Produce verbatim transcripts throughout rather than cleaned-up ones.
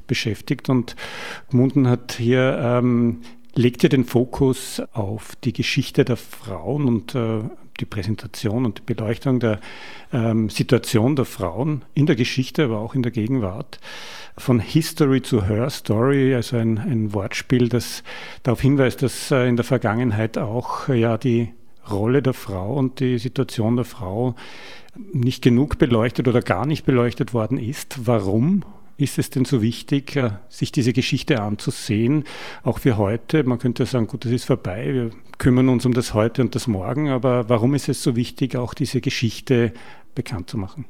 beschäftigt. Und Gmunden hat hier, ähm, legt ja den Fokus auf die Geschichte der Frauen und äh, die Präsentation und die Beleuchtung der ähm, Situation der Frauen in der Geschichte, aber auch in der Gegenwart. Von History zu Her Story, also ein, ein Wortspiel, das darauf hinweist, dass äh, in der Vergangenheit auch äh, ja die Rolle der Frau und die Situation der Frau nicht genug beleuchtet oder gar nicht beleuchtet worden ist. Warum ist es denn so wichtig, sich diese Geschichte anzusehen, auch für heute? Man könnte sagen, gut, das ist vorbei, wir kümmern uns um das Heute und das Morgen, aber warum ist es so wichtig, auch diese Geschichte bekannt zu machen?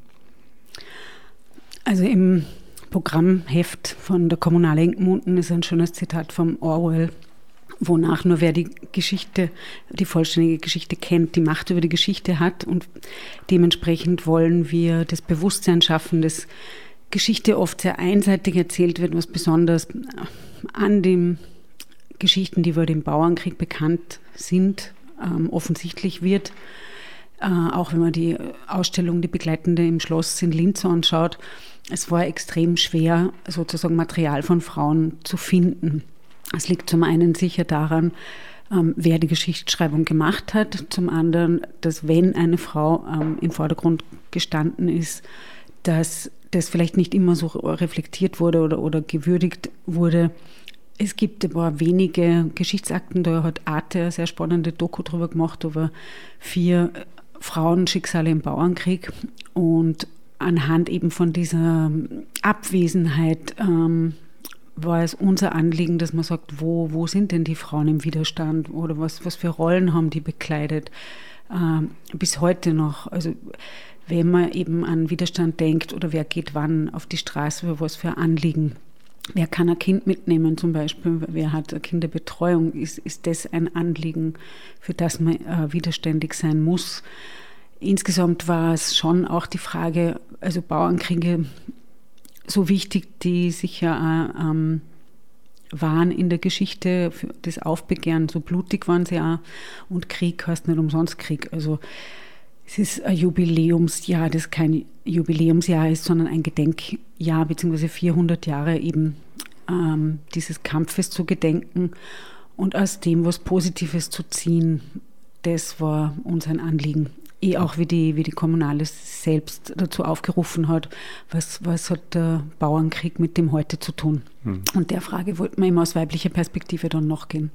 Also im Programmheft von der Kommunale in Gmunden ist ein schönes Zitat vom Orwell, wonach nur wer die Geschichte, die vollständige Geschichte kennt, die Macht über die Geschichte hat, und dementsprechend wollen wir das Bewusstsein schaffen, dass Geschichte oft sehr einseitig erzählt wird, was besonders an den Geschichten, die über den Bauernkrieg bekannt sind, ähm, offensichtlich wird. Äh, auch wenn man die Ausstellung, die begleitende im Schloss in Linz anschaut, es war extrem schwer, sozusagen Material von Frauen zu finden. Es liegt zum einen sicher daran, ähm, wer die Geschichtsschreibung gemacht hat, zum anderen, dass wenn eine Frau ähm, im Vordergrund gestanden ist, dass das vielleicht nicht immer so reflektiert wurde oder, oder gewürdigt wurde. Es gibt aber wenige Geschichtsakten, da hat Arte eine sehr spannende Doku drüber gemacht, über vier Frauenschicksale im Bauernkrieg, und anhand eben von dieser Abwesenheit ähm, war es unser Anliegen, dass man sagt, wo, wo sind denn die Frauen im Widerstand oder was, was für Rollen haben die bekleidet, ähm, bis heute noch. Also wenn man eben an Widerstand denkt oder wer geht wann auf die Straße, was für Anliegen. Wer kann ein Kind mitnehmen zum Beispiel, wer hat eine Kinderbetreuung, ist, ist das ein Anliegen, für das man äh, widerständig sein muss. Insgesamt war es schon auch die Frage, also Bauernkriege, so wichtig die sicher auch ähm, waren in der Geschichte, für das Aufbegehren, so blutig waren sie auch, und Krieg heißt nicht umsonst Krieg, also es ist ein Jubiläumsjahr, das kein Jubiläumsjahr ist, sondern ein Gedenkjahr, beziehungsweise vierhundert Jahre eben ähm, dieses Kampfes zu gedenken und aus dem was Positives zu ziehen, das war uns ein Anliegen. Eh auch wie die, wie die Kommunale selbst dazu aufgerufen hat, was, was hat der Bauernkrieg mit dem Heute zu tun? Hm. Und der Frage wollten wir immer aus weiblicher Perspektive dann nachgehen.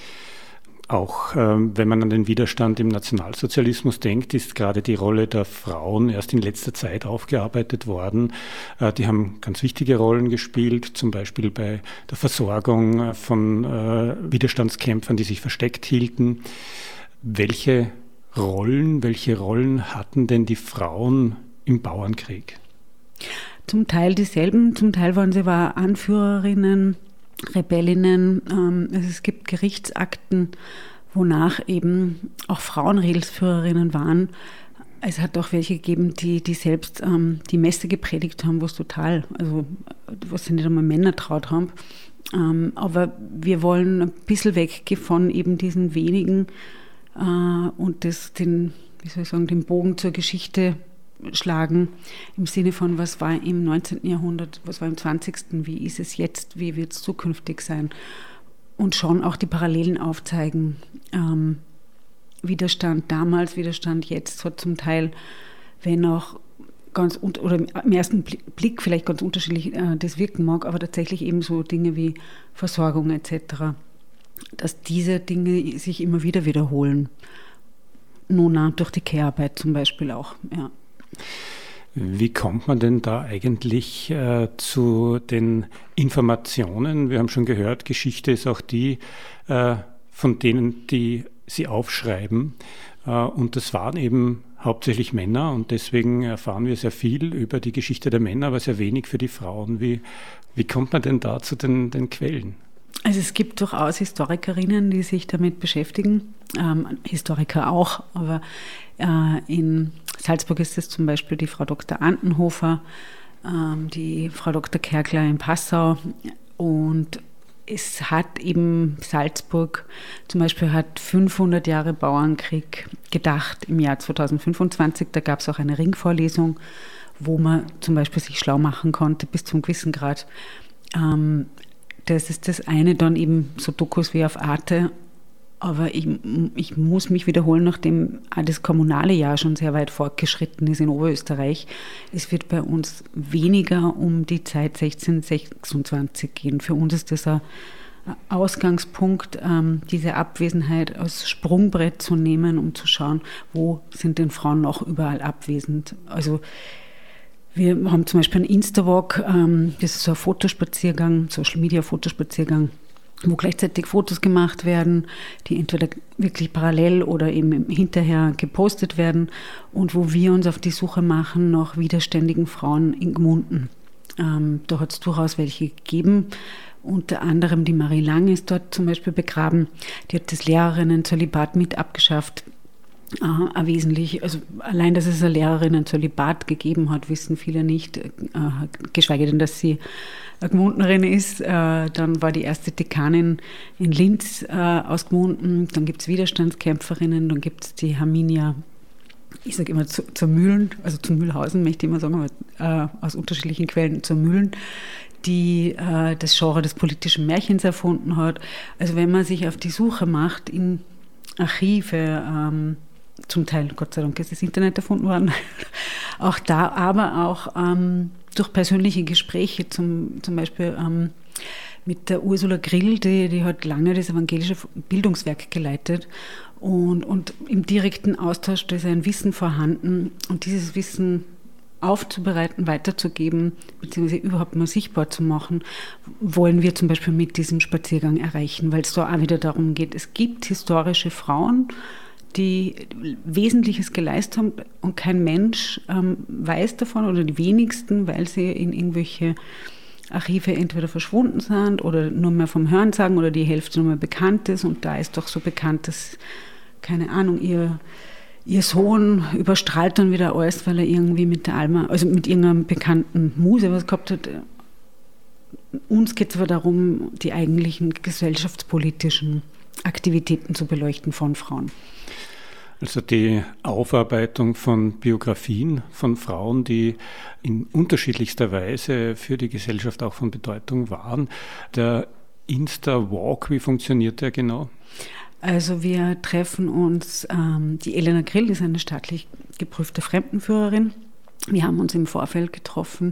Auch ähm, wenn man an den Widerstand im Nationalsozialismus denkt, ist gerade die Rolle der Frauen erst in letzter Zeit aufgearbeitet worden. Äh, die haben ganz wichtige Rollen gespielt, zum Beispiel bei der Versorgung von äh, Widerstandskämpfern, die sich versteckt hielten. Welche Rollen, welche Rollen hatten denn die Frauen im Bauernkrieg? Zum Teil dieselben, zum Teil waren sie aber Anführerinnen, Rebellinnen. Also es gibt Gerichtsakten, wonach eben auch Frauen Redelsführerinnen waren. Es hat auch welche gegeben, die, die selbst ähm, die Messe gepredigt haben, was total, also was sie nicht einmal Männer traut haben. Ähm, aber wir wollen ein bisschen weggehen von eben diesen wenigen äh, und das, den, wie soll ich sagen, den Bogen zur Geschichte schlagen, im Sinne von, was war im neunzehnten Jahrhundert, was war im zwanzigsten, wie ist es jetzt, wie wird es zukünftig sein, und schon auch die Parallelen aufzeigen. Ähm, Widerstand damals, Widerstand jetzt hat zum Teil, wenn auch ganz, oder im ersten Blick vielleicht ganz unterschiedlich äh, das wirken mag, aber tatsächlich eben so Dinge wie Versorgung et cetera, dass diese Dinge sich immer wieder wiederholen. Nona durch die Care-Arbeit zum Beispiel auch, ja. Wie kommt man denn da eigentlich äh, zu den Informationen? Wir haben schon gehört, Geschichte ist auch die äh, von denen, die sie aufschreiben. Äh, und das waren eben hauptsächlich Männer, und deswegen erfahren wir sehr viel über die Geschichte der Männer, aber sehr wenig für die Frauen. Wie, wie kommt man denn da zu den, den Quellen? Also es gibt durchaus Historikerinnen, die sich damit beschäftigen, ähm, Historiker auch, aber äh, in Salzburg ist es zum Beispiel die Frau Doktor Antenhofer, ähm, die Frau Doktor Kerkler in Passau, und es hat eben Salzburg zum Beispiel hat fünfhundert Jahre Bauernkrieg gedacht im Jahr zweitausendfünfundzwanzig, da gab es auch eine Ringvorlesung, wo man zum Beispiel sich schlau machen konnte bis zum gewissen Grad, Ähm, das ist das eine, dann eben so Dokus wie auf Arte. Aber ich, ich muss mich wiederholen, nachdem auch das kommunale Jahr schon sehr weit fortgeschritten ist in Oberösterreich. Es wird bei uns weniger um die Zeit sechzehn sechsundzwanzig gehen. Für uns ist das ein Ausgangspunkt, ähm, diese Abwesenheit als Sprungbrett zu nehmen, um zu schauen, wo sind denn Frauen noch überall abwesend. Also wir haben zum Beispiel einen Insta-Walk, ähm, das ist so ein Fotospaziergang, Social-Media-Fotospaziergang, wo gleichzeitig Fotos gemacht werden, die entweder wirklich parallel oder eben hinterher gepostet werden und wo wir uns auf die Suche machen nach widerständigen Frauen in Gmunden. Ähm, da hat es durchaus welche gegeben. Unter anderem die Marie Lang ist dort zum Beispiel begraben. Die hat das Lehrerinnen-Zölibat mit abgeschafft. Äh, wesentlich, also allein, dass es ein Lehrerinnen-Zölibat gegeben hat, wissen viele nicht, äh, geschweige denn, dass sie eine Gmundnerin ist. Äh, dann war die erste Dekanin in Linz äh, aus Gmunden. Dann gibt es Widerstandskämpferinnen, dann gibt es die Herminia, ich sage immer zu, zur Mühlen, also zu Mühlhausen, möchte ich immer sagen, aber äh, aus unterschiedlichen Quellen zur Mühlen, die äh, das Genre des politischen Märchens erfunden hat. Also wenn man sich auf die Suche macht in Archive, ähm, zum Teil, Gott sei Dank, ist das Internet erfunden worden, auch da, aber auch ähm, durch persönliche Gespräche, zum, zum Beispiel ähm, mit der Ursula Grill, die, die hat lange das evangelische Bildungswerk geleitet und, und im direkten Austausch, da ist ein Wissen vorhanden und dieses Wissen aufzubereiten, weiterzugeben, beziehungsweise überhaupt mal sichtbar zu machen, wollen wir zum Beispiel mit diesem Spaziergang erreichen, weil es da auch wieder darum geht, es gibt historische Frauen, die Wesentliches geleistet haben und kein Mensch ähm, weiß davon oder die wenigsten, weil sie in irgendwelche Archive entweder verschwunden sind oder nur mehr vom Hörensagen oder die Hälfte nur mehr bekannt ist und da ist doch so bekannt, dass, keine Ahnung, ihr Ihr Sohn überstrahlt dann wieder alles, weil er irgendwie mit der Alma, also mit irgendeiner bekannten Muse was gehabt hat. Uns geht es aber darum, die eigentlichen gesellschaftspolitischen Aktivitäten zu beleuchten von Frauen. Also die Aufarbeitung von Biografien von Frauen, die in unterschiedlichster Weise für die Gesellschaft auch von Bedeutung waren. Der Insta-Walk, wie funktioniert der genau? Also wir treffen uns, ähm, die Elena Grill ist eine staatlich geprüfte Fremdenführerin. Wir haben uns im Vorfeld getroffen,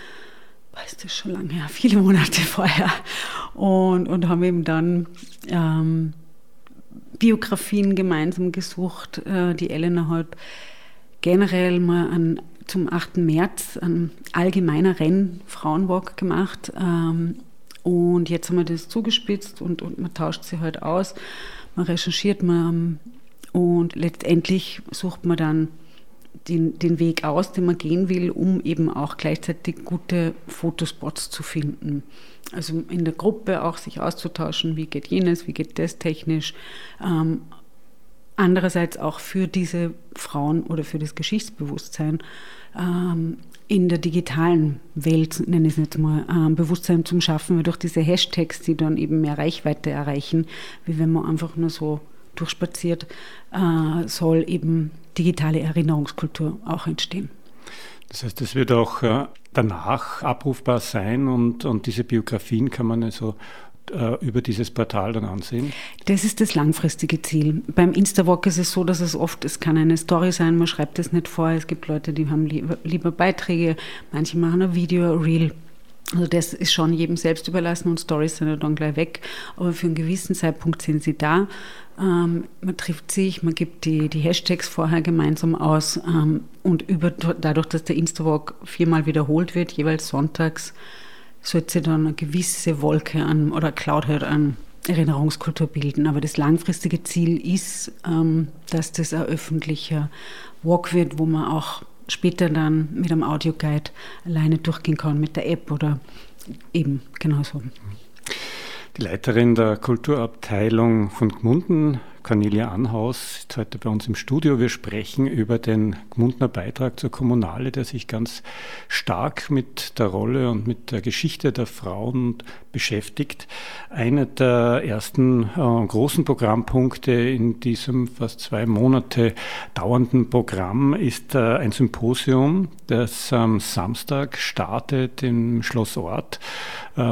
ist das schon lange her, viele Monate vorher, und, und haben eben dann ähm, Biografien gemeinsam gesucht. Äh, die Elena hat generell mal an, zum achten März einen allgemeineren Frauenwalk gemacht ähm, und jetzt haben wir das zugespitzt und, und man tauscht sie halt aus. Man recherchiert man und letztendlich sucht man dann den, den Weg aus, den man gehen will, um eben auch gleichzeitig gute Fotospots zu finden. Also in der Gruppe auch sich auszutauschen, wie geht jenes, wie geht das technisch. Ähm, andererseits auch für diese Frauen oder für das Geschichtsbewusstsein ähm, in der digitalen Welt, nenne ich es jetzt mal, äh, Bewusstsein zum Schaffen, weil durch diese Hashtags, die dann eben mehr Reichweite erreichen, wie wenn man einfach nur so durchspaziert, äh, soll eben digitale Erinnerungskultur auch entstehen. Das heißt, es wird auch äh, danach abrufbar sein und, und diese Biografien kann man also über dieses Portal dann ansehen? Das ist das langfristige Ziel. Beim Insta-Walk ist es so, dass es oft, es kann eine Story sein, man schreibt es nicht vor, es gibt Leute, die haben lieber, lieber Beiträge, manche machen ein Video, ein Reel. Also das ist schon jedem selbst überlassen und Stories sind ja dann gleich weg, aber für einen gewissen Zeitpunkt sind sie da. Ähm, man trifft sich, man gibt die, die Hashtags vorher gemeinsam aus ähm, und über, dadurch, dass der Insta-Walk viermal wiederholt wird, jeweils sonntags, sollte dann eine gewisse Wolke an oder Cloud halt an Erinnerungskultur bilden. Aber das langfristige Ziel ist, ähm, dass das ein öffentlicher Walk wird, wo man auch später dann mit einem Audioguide alleine durchgehen kann, mit der App oder eben genauso. Die Leiterin der Kulturabteilung von Gmunden, Cornelia Anhaus, ist heute bei uns im Studio. Wir sprechen über den Gmundner Beitrag zur Kommunale, der sich ganz stark mit der Rolle und mit der Geschichte der Frauen beschäftigt. Einer der ersten äh, großen Programmpunkte in diesem fast zwei Monate dauernden Programm ist äh, ein Symposium, das am Samstag startet im Schloss Orth.